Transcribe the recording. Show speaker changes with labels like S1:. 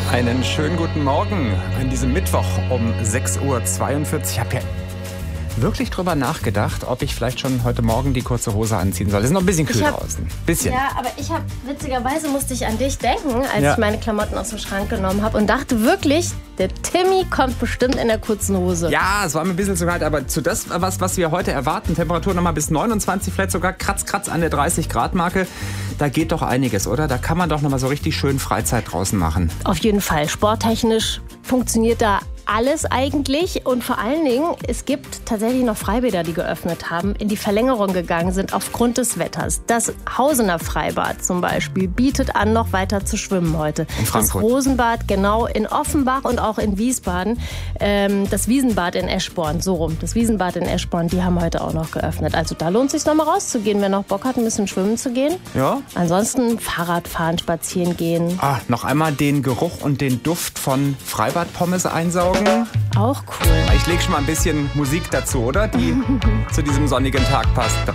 S1: Einen schönen guten Morgen an diesem Mittwoch um 6.42 Uhr. Ich habe ja wirklich drüber nachgedacht, ob ich vielleicht schon heute Morgen die kurze Hose anziehen soll. Es ist noch ein bisschen kühl draußen. Bisschen.
S2: Ja, aber witzigerweise musste ich an dich denken, als ich meine Klamotten aus dem Schrank genommen habe und dachte wirklich, der Timmy kommt bestimmt in der kurzen Hose.
S1: Ja, es war mir ein bisschen zu kalt, aber zu das, was wir heute erwarten, Temperatur nochmal bis 29, vielleicht sogar kratz an der 30-Grad-Marke, da geht doch einiges, oder? Da kann man doch nochmal so richtig schön Freizeit draußen machen.
S2: Auf jeden Fall. Sporttechnisch funktioniert da alles eigentlich und vor allen Dingen, es gibt tatsächlich noch Freibäder, die geöffnet haben, in die Verlängerung gegangen sind aufgrund des Wetters. Das Hausener Freibad zum Beispiel bietet an, noch weiter zu schwimmen heute.
S1: In Frankfurt.
S2: Das Rosenbad, genau, in Offenbach und auch in Wiesbaden. Das Wiesenbad in Eschborn, so rum. Das Wiesenbad in Eschborn, die haben heute auch noch geöffnet. Also da lohnt es sich noch mal rauszugehen, wer noch Bock hat, ein bisschen schwimmen zu gehen.
S1: Ja.
S2: Ansonsten Fahrrad fahren, spazieren gehen.
S1: Noch einmal den Geruch und den Duft von Freibadpommes einsaugen.
S2: Auch cool.
S1: Ich lege schon mal ein bisschen Musik dazu, oder? Die zu diesem sonnigen Tag passt.